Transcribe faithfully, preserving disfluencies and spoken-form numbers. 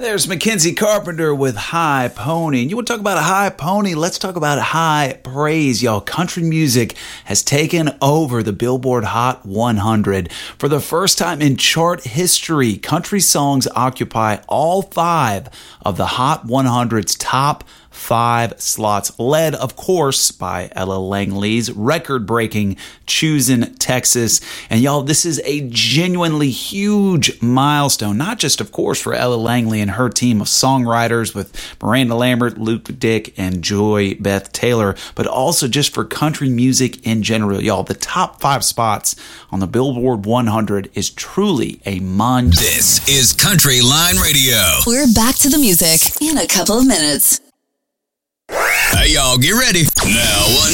there's Mackenzie Carpenter with High Pony. And you want to talk about a high pony? Let's talk about high praise, y'all. Country music has taken over the Billboard Hot one hundred. For the first time in chart history, country songs occupy all five of the Hot one hundred's top five slots, led, of course, by Ella Langley's record-breaking Choosin' Texas. And y'all, this is a genuinely huge milestone, not just, of course, for Ella Langley and her team of songwriters with Miranda Lambert, Luke Dick, and Joy Beth Taylor, but also just for country music in general. Y'all, the top five spots on the Billboard one hundred is truly a monument. This is Country Line Radio. We're back to the music in a couple of minutes. Hey, y'all, get ready. Now, one